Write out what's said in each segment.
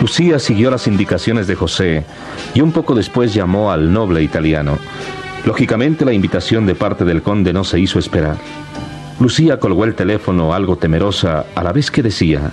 Lucía siguió las indicaciones de José y un poco después llamó al noble italiano. Lógicamente, la invitación de parte del conde no se hizo esperar. Lucía colgó el teléfono algo temerosa, a la vez que decía: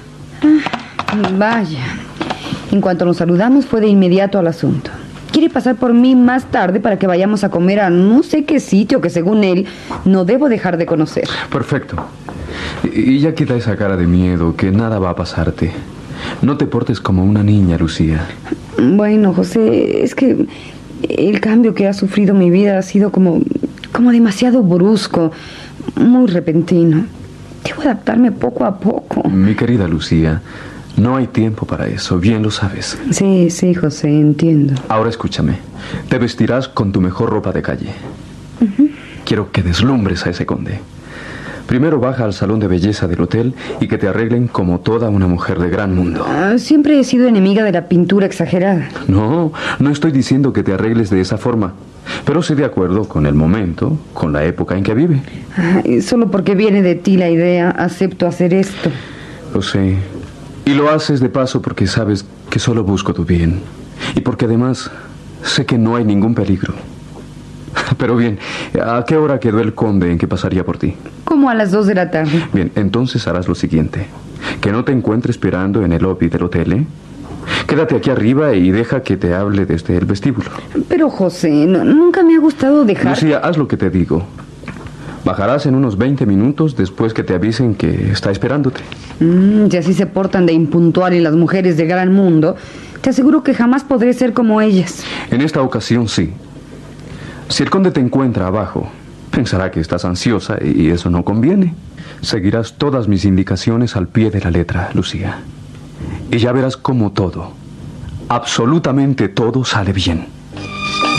Vaya, en cuanto nos saludamos fue de inmediato al asunto. Quiere pasar por mí más tarde para que vayamos a comer a no sé qué sitio que según él no debo dejar de conocer. Perfecto. Y ya quita esa cara de miedo, que nada va a pasarte. No te portes como una niña, Lucía. Bueno, José, es que el cambio que ha sufrido mi vida ha sido como demasiado brusco, muy repentino. Debo adaptarme poco a poco. Mi querida Lucía, no hay tiempo para eso, bien lo sabes. Sí, José, entiendo. Ahora escúchame, te vestirás con tu mejor ropa de calle. Quiero que deslumbres a ese conde. Primero baja al salón de belleza del hotel y que te arreglen como toda una mujer de gran mundo. Siempre he sido enemiga de la pintura exagerada. No estoy diciendo que te arregles de esa forma, pero sé de acuerdo con el momento, con la época en que vive. Solo porque viene de ti la idea, acepto hacer esto. Lo sé. Y lo haces de paso porque sabes que solo busco tu bien. Y porque además sé que no hay ningún peligro. Pero bien, ¿a qué hora quedó el conde en que pasaría por ti? Como a las 2 de la tarde. Bien, entonces harás lo siguiente. Que no te encuentre esperando en el lobby del hotel, ¿eh? Quédate aquí arriba y deja que te hable desde el vestíbulo. Pero, José, nunca me ha gustado dejar... Lucía, haz lo que te digo. Bajarás en unos 20 minutos después que te avisen que está esperándote. Si así se portan de impuntuales las mujeres del gran mundo, te aseguro que jamás podré ser como ellas. En esta ocasión sí. Si el conde te encuentra abajo, pensará que estás ansiosa y eso no conviene. Seguirás todas mis indicaciones al pie de la letra, Lucía. Y ya verás cómo todo, absolutamente todo, sale bien.